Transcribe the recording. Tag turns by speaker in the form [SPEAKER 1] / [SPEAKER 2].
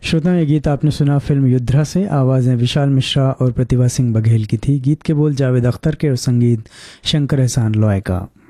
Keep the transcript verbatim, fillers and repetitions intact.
[SPEAKER 1] श्रोता, ये गीत आपने सुना फिल्म युद्धा से। आवाज़ें विशाल मिश्रा और प्रतिभा सिंह बघेल की थी। गीत के बोल जावेद अख्तर के और संगीत शंकर एहसान लॉय का।